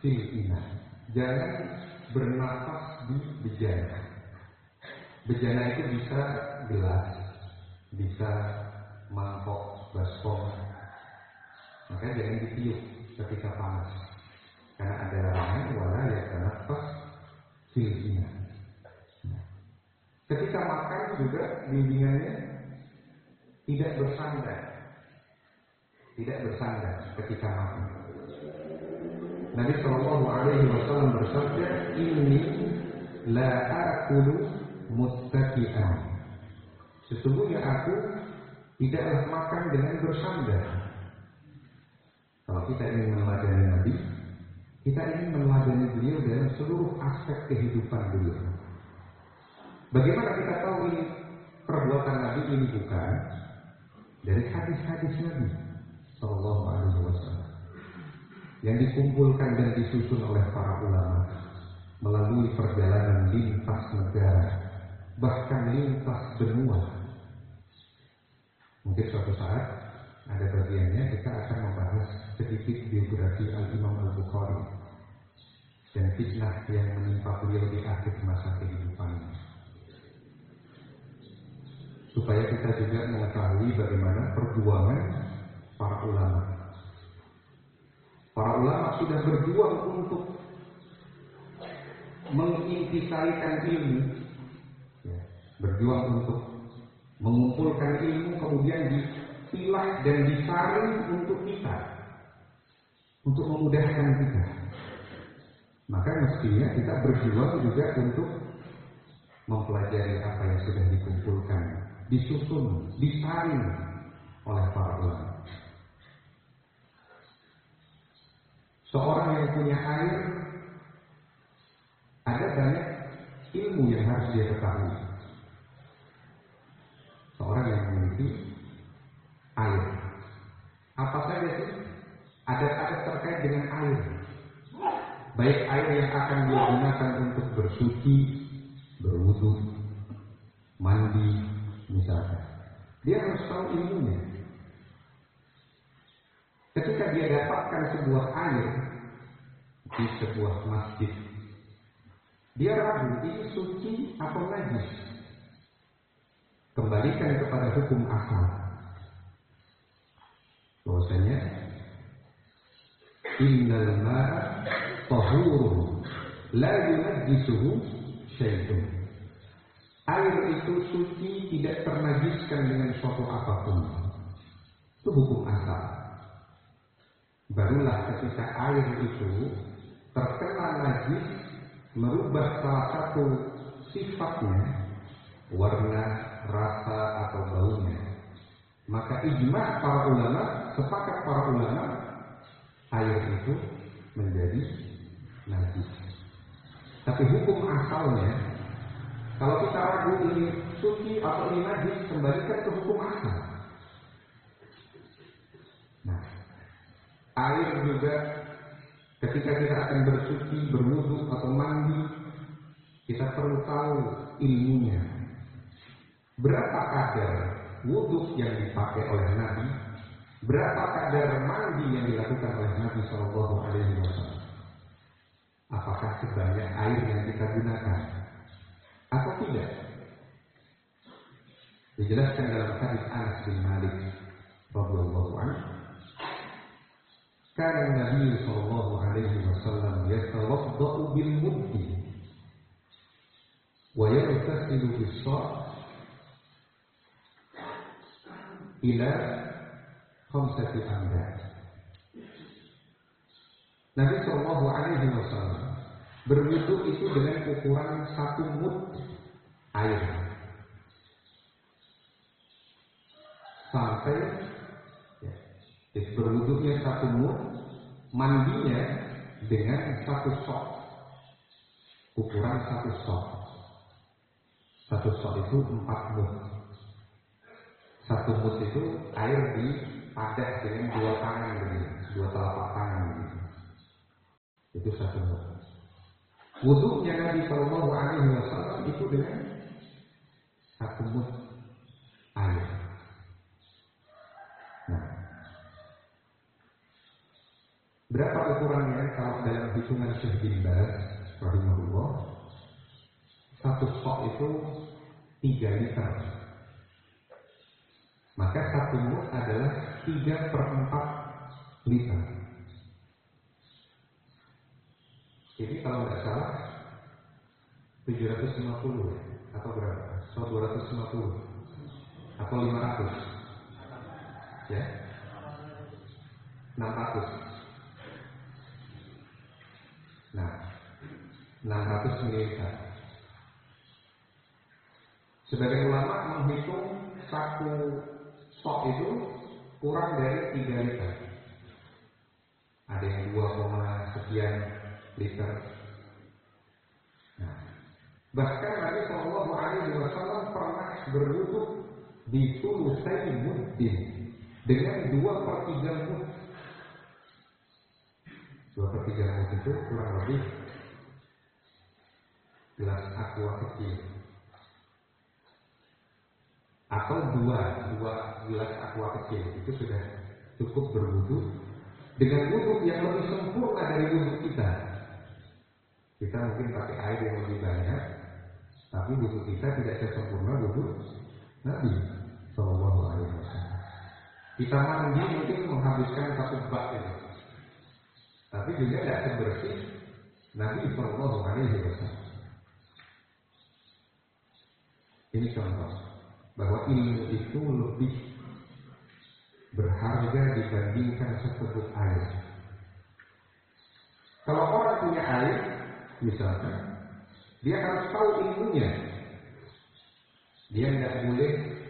fil ina. Jangan bernafas di bejana. Bejana itu bisa gelas, bisa mangkok, baskom. Maka jangan ditiup ketika panas. Karena ada larangan wala yatanafas fil ina. Ketika makan juga bimbingannya tidak bersandar. Tidak bersandar ketika makan. Nabi Shallallahu Alaihi Wasallam bersabda, "Inni la akulu muttaki'an." Sesungguhnya aku tidaklah makan dengan bersandar. Kalau kita ingin meneladani Nabi, kita ingin meneladani beliau dalam seluruh aspek kehidupan beliau. Bagaimana kita tahu ini perbuatan Nabi ini bukan? Dari hadis-hadis Nabi Sallallahu Alaihi Wasallam yang dikumpulkan dan disusun oleh para ulama melalui perjalanan lintas negara, bahkan lintas benua. Mungkin suatu saat ada bagiannya kita akan membahas sedikit biografi Al-Imam Al-Bukhari dan fitnah yang menimpa beliau di akhir masa kehidupannya, supaya kita juga mengetahui bagaimana perjuangan para ulama. Para ulama sudah berjuang untuk mengintisarikan ilmu, berjuang untuk mengumpulkan ilmu, kemudian dipilah dan disaring untuk kita, untuk memudahkan kita. Maka mestinya kita berjuang juga untuk mempelajari apa yang sudah dikumpulkan, disusun, disaring oleh para ulama. Seorang yang punya air, ada banyak ilmu yang harus dia ketahui. Seorang yang memiliki air, apa saja sih adat-adat terkait dengan air? Baik air yang akan dia gunakan untuk bersuci, berwudu, mandi, misalnya. Dia harus tahu ilmunya. Ketika dia dapatkan sebuah air di sebuah masjid, dia ragu ini suci atau najis. Kembalikan kepada hukum asal. Bahwasanya innal ma'a tahurun la yunajjisuhu syai'un. Air itu suci, tidak ternajiskan dengan suatu apapun. Itu hukum asal. Barulah ketika air itu terkena najis, merubah salah satu sifatnya, warna, rasa atau baunya, maka ijma' para ulama, sepakat para ulama, air itu menjadi najis. Tapi hukum asalnya, kalau kita ragu ini suci atau ini najis, kembalikan ke hukum asal. Nah, air juga ketika kita akan bersuci, berwudu atau mandi, kita perlu tahu ilmunya. Berapa kadar wudu yang dipakai oleh Nabi? Berapa kadar mandi yang dilakukan oleh Nabi Shallallahu Alaihi Wasallam? Apakah sebanyak air yang kita gunakan atau tidak? Dijelaskan dalam hadis Anas bin Malik radhiyallahu anhu, kana Nabi sallallahu alaihi wasallam yatawaddau bil muddi wa yaghtasilu bis sa' ila khamsati amdad. Nabi sallallahu alaihi wasallam berwudu itu dengan ukuran 1 mud air, sampai berwudunya 1 mud, mandinya dengan 1 sok, ukuran 1 sok. 1 sok itu 4 mud. 1 mud itu air dipadat dengan 2 tangan begini, 2 telapak tangan begini. Itu 1 mud. Wudunya Nabi Sallallahu Alaihi Wasallam itu dengan 1 mud air. Berapa ukurannya? Kalau dalam hitungan Syekh bin Baz rahimahullah, satu sok itu 3 liter. Maka satu mud adalah 3/4 liter. Jadi kalau nggak salah 750 atau berapa? So 250 atau 500 ya? 600. Nah, 600 ml. Sebagian ulama menghitung satu sok itu kurang dari 3 liter. Ada yang 2, sekian liter. Nah, bahkan Nabi Shallallahu Alaihi Wasallam pernah berwudu di sulusai muddin dengan 2/3 mud. 2/3 mud itu kurang lebih gelas aqua kecil, atau dua gelas aqua kecil itu sudah cukup berwudu dengan wudu yang lebih sempurna dari wudu kita. Kita mungkin pakai air yang lebih banyak, tapi wudu kita tidak sesempurna wudu Nabi Shallallahu Alaihi Wasallam. Kita mandi mungkin menghabiskan 1 bak itu, tapi juga tidak sebersih Nabi Shallallahu Alaihi Wasallam. Ini contoh bahwa ilmu itu lebih berharga dibandingkan seteguk air. Kalau orang punya air, misalkan, dia harus tahu ilmunya. Dia tidak boleh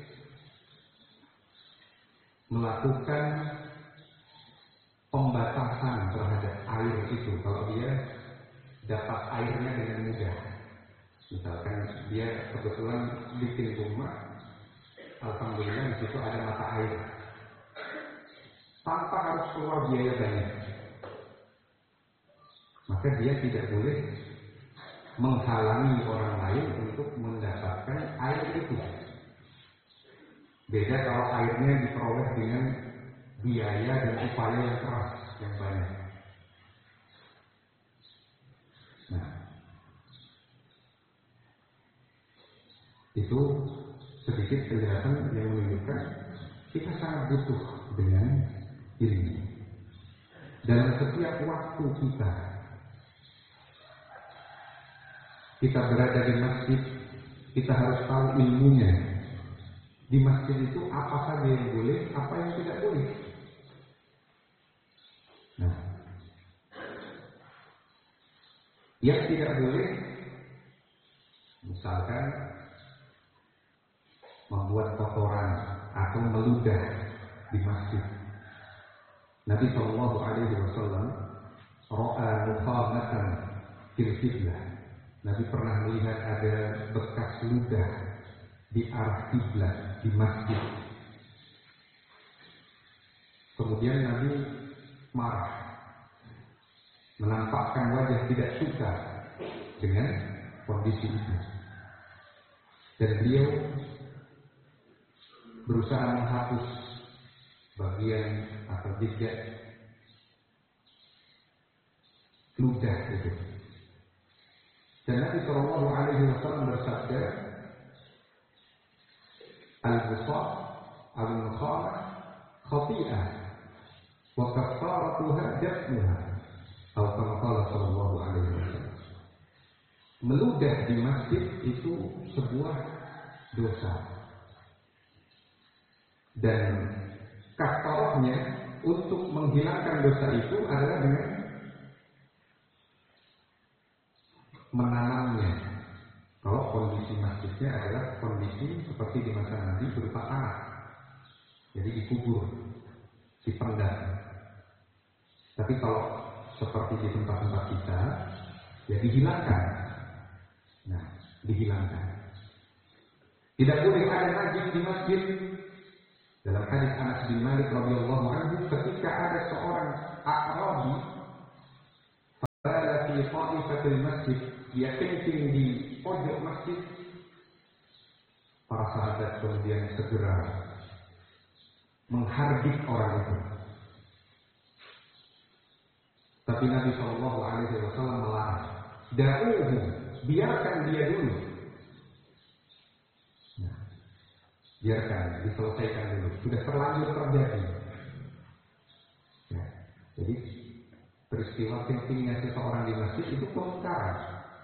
melakukan pembatasan terhadap air itu kalau dia dapat airnya dengan mudah. Misalkan dia kebetulan bikin rumah, alhamdulillah di situ ada mata air, tanpa harus keluar biaya banyak, maka dia tidak boleh menghalangi orang lain untuk mendapatkan air itu. Beda kalau airnya diperoleh dengan biaya dan upaya yang keras, yang banyak. Nah, itu sedikit penjelasan yang menunjukkan kita sangat butuh dengan ilmu. Dalam setiap waktu kita berada di masjid, kita harus tahu ilmunya. Di masjid itu apa saja yang boleh, apa yang tidak boleh. Nah, yang tidak boleh, misalkan membuat kotoran atau meludah di masjid. Nabi Shallallahu Alaihi Wasallam ro'a mukhamatan fil qiblah. Nabi pernah melihat ada bekas ludah di arah kiblat di masjid. Kemudian Nabi marah, menampakkan wajah tidak suka dengan kondisi itu, dan beliau berusaha menghapus bagian atau jejak ludah itu. Dan Nabi Shallallahu Alaihi Wasallam bersabda, al-busaq al-mukhamah khati'ah wa kafaratuha dafnuha, atau kama qala Shallallahu Alaihi Wasallam. Meludah di masjid itu sebuah dosa, dan kafarahnya untuk menghilangkan dosa itu adalah dengan menanamnya. Kalau kondisi masjidnya adalah kondisi seperti di masa Nabi berupa tanah, jadi dikubur, dipendam. Tapi kalau seperti di tempat-tempat kita, ya dihilangkan. Nah, dihilangkan. Tidak boleh ada najis di masjid. Dalam hadis Anas bin Malik radhiyallahu anhu, ketika ada seorang A'rabi pada fi qa'ifatil masjid, dia kencing di pojok masjid, para sahabat kemudian segera menghardik orang itu. Tapi Nabi Shallallahu Alaihi Wasallam melarang. Da'uhu, biarkan dia dulu. Nah, biarkan, diselesaikan dulu. Sudah terlanjur terjadi. Ya, jadi peristiwa pentingnya seseorang di masjid itu kemungkaran.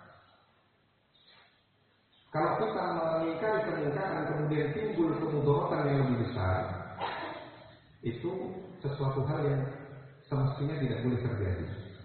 Kalau kita mengingkari kemungkaran kemudian timbul kemudaratan yang lebih besar, itu sesuatu hal yang semestinya tidak boleh terjadi.